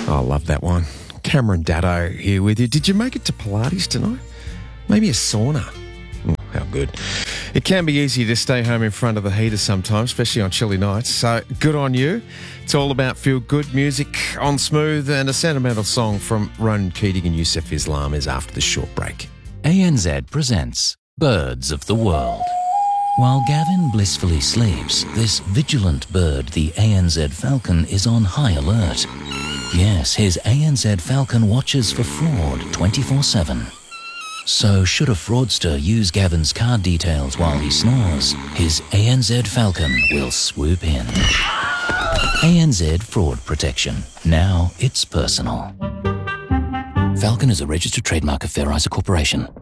Oh, I love that one. Cameron Daddo here with you. Did you make it to Pilates tonight? Maybe a sauna? How good. It can be easy to stay home in front of the heater sometimes, especially on chilly nights. So good on you. It's all about feel-good music on Smooth, and a sentimental song from Ronan Keating and Yusuf Islam is after the short break. ANZ presents Birds of the World. While Gavin blissfully sleeps, this vigilant bird, the ANZ falcon, is on high alert. Yes, his ANZ falcon watches for fraud 24/7. So should a fraudster use Gavin's card details while he snores, his ANZ falcon will swoop in. ANZ Fraud Protection. Now it's personal. Falcon is a registered trademark of Fair Isa Corporation.